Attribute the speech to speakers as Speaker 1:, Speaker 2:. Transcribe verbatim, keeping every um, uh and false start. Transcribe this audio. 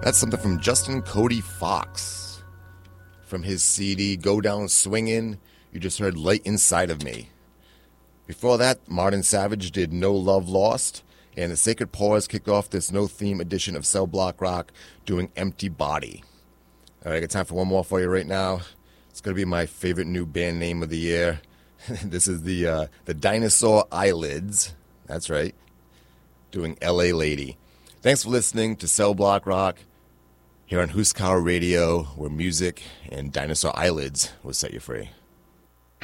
Speaker 1: That's something from Justin Cody Fox. From his C D, Go Down Swingin', you just heard Light Inside of Me. Before that, Martin Savage did No Love Lost, and the Sacred Paws kicked off this no-theme edition of Cell Block Rock doing Empty Body. All right, I got time for one more for you right now. It's going to be my favorite new band name of the year. This is the uh, the Dinosaur Eyelids. That's right. Doing L A Lady. Thanks for listening to Cell Block Rock here on Huskar Radio, where music and dinosaur eyelids will set you free.